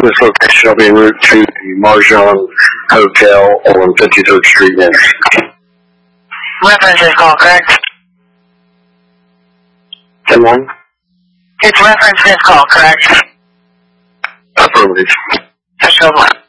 This location will be en route to the Marjan Hotel on 53rd Street next. Reference is call, correct? 10-1? It's reference this call, correct? Affirmative. That's 1.